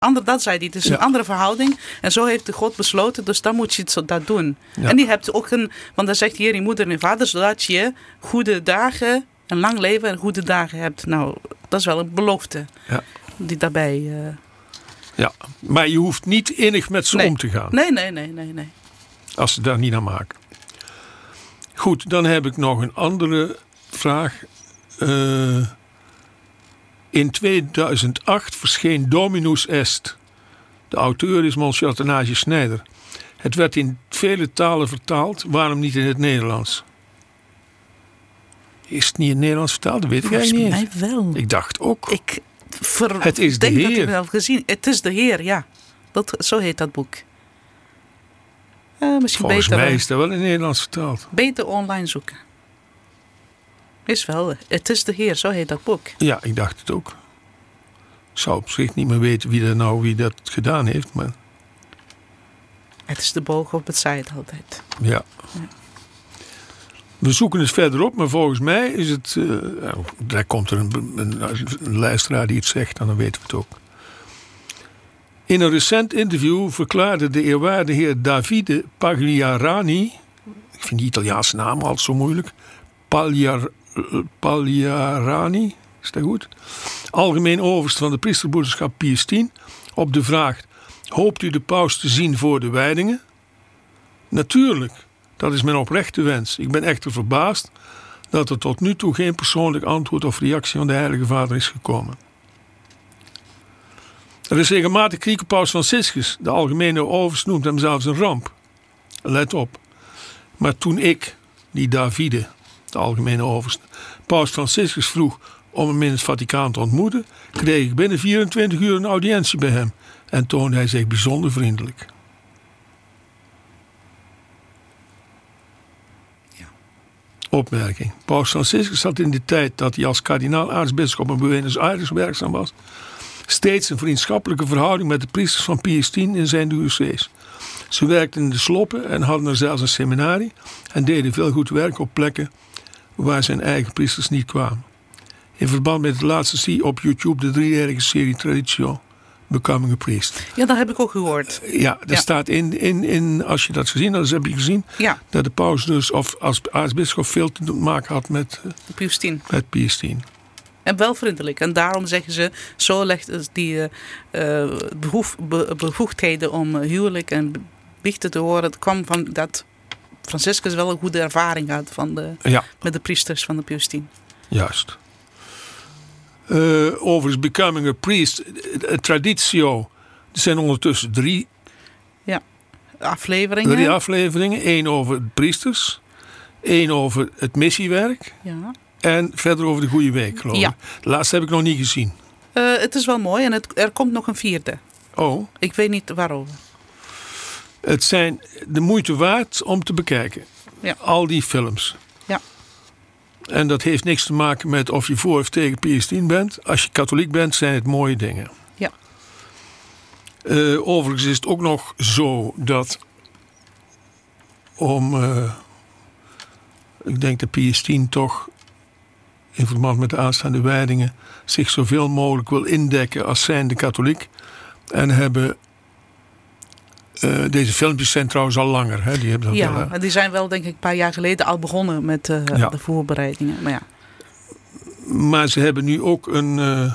Dat zei hij. Het is een andere verhouding. En zo heeft God besloten. Dus dan moet je dat doen. Ja. En die hebt ook want dan zegt hier je moeder en je vader. Zodat je goede dagen, een lang leven en goede dagen hebt. Nou, dat is wel een belofte. Ja. Die daarbij... Ja, maar je hoeft niet innig met ze om te gaan. Nee. Als ze daar niet naar maken. Goed, dan heb ik nog een andere vraag. In 2008 verscheen Dominus Est. De auteur is Monsieur Athanasius Schneider. Het werd in vele talen vertaald. Waarom niet in het Nederlands? Is het niet in het Nederlands vertaald? Dat weet ik eigenlijk niet. Volgens mij wel. Ik dacht ook. Het is de Heer. Dat ik wel gezien. Het is de Heer, ja. Zo heet dat boek. Misschien Volgens beter, mij is dat wel in het Nederlands vertaald. Beter online zoeken. Is wel. Het is de Heer, zo heet dat boek. Ja, ik dacht het ook. Ik zou op zich niet meer weten wie dat gedaan heeft. Maar... Het is de boog op het site altijd. Ja. We zoeken het verder op, maar volgens mij is het... daar komt er een luisteraar die het zegt, en dan weten we het ook. In een recent interview verklaarde de eerwaarde heer Davide Pagliarani... Ik vind die Italiaanse naam altijd zo moeilijk. Pagliarani, is dat goed? Algemeen overste van de priesterbroederschap Pius X... op de vraag, hoopt u de paus te zien voor de wijdingen? Natuurlijk. Dat is mijn oprechte wens. Ik ben echter verbaasd dat er tot nu toe geen persoonlijk antwoord of reactie van de Heilige Vader is gekomen. Er is regelmatig kritiek op paus Franciscus. De algemene overste noemt hem zelfs een ramp. Let op. Maar toen ik, die Davide, de algemene overste, paus Franciscus vroeg om hem in het Vaticaan te ontmoeten, kreeg ik binnen 24 uur een audiëntie bij hem en toonde hij zich bijzonder vriendelijk. Opmerking. Paus Franciscus had in de tijd dat hij als kardinaal-aartsbisschop in Buenos Aires werkzaam was, steeds een vriendschappelijke verhouding met de priesters van Pius X in zijn diocese. Ze werkten in de sloppen en hadden er zelfs een seminarie en deden veel goed werk op plekken waar zijn eigen priesters niet kwamen. In verband met het laatste zie op YouTube de 3-delige serie Traditio, Becoming a Priest. Ja, dat heb ik ook gehoord. Ja, daar staat in, als je dat gezien had, heb je gezien, dat de paus dus als aartsbisschop veel te maken had met Pius X. Met Pius X. En wel vriendelijk. En daarom zeggen ze, zo legt die bevoegdheden om huwelijk en biechten te horen. Het kwam van dat Franciscus wel een goede ervaring had met de priesters van de Pius X. Juist. Overigens, Becoming a Priest, Traditio, er zijn ondertussen 3 afleveringen. 3 afleveringen. 1 over priesters, 1 over het missiewerk en verder over de Goede Week, geloof ik. De laatste heb ik nog niet gezien. Het is wel mooi en er komt nog een 4e. Oh. Ik weet niet waarover. Het zijn de moeite waard om te bekijken. Ja. Al die films. Ja. En dat heeft niks te maken met of je voor of tegen Pius X bent. Als je katholiek bent, zijn het mooie dingen. Ja. Overigens is het ook nog zo dat ik denk dat Pius X toch in verband met de aanstaande wijdingen zich zoveel mogelijk wil indekken als zijnde katholiek. En hebben deze filmpjes zijn trouwens al langer. Hè? Die hebben die zijn wel denk ik een paar jaar geleden al begonnen met de voorbereidingen. Maar, maar ze hebben nu ook een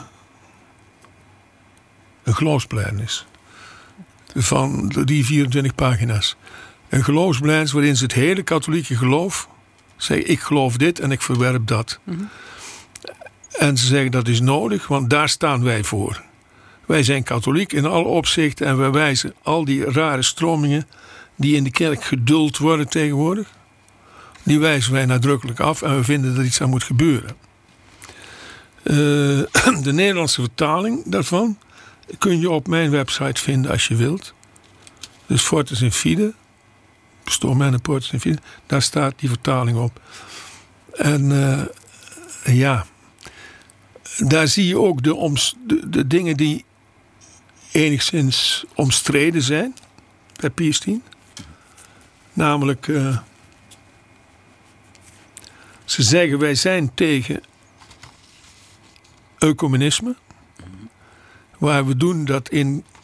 geloofsbelijdenis van die 24 pagina's. Een geloofsbelijdenis waarin ze het hele katholieke geloof zeggen, ik geloof dit en ik verwerp dat. Mm-hmm. En ze zeggen dat is nodig, want daar staan wij voor. Wij zijn katholiek in alle opzichten en wij wijzen al die rare stromingen die in de kerk geduld worden tegenwoordig, die wijzen wij nadrukkelijk af en we vinden dat iets aan moet gebeuren. De Nederlandse vertaling daarvan kun je op mijn website vinden als je wilt. Dus Fortis in Fide, Pastoor en Portus in Fide, daar staat die vertaling op. En daar zie je ook de dingen die enigszins omstreden zijn bij Pius X. Namelijk, ze zeggen wij zijn tegen ecumenisme. Waar we doen dat in